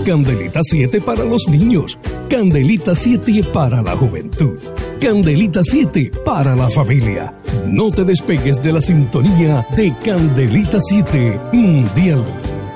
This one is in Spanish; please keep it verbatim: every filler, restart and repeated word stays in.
Candelita siete para los niños. Candelita siete para la juventud. Candelita siete para la familia. No te despegues de la sintonía de Candelita siete Mundial.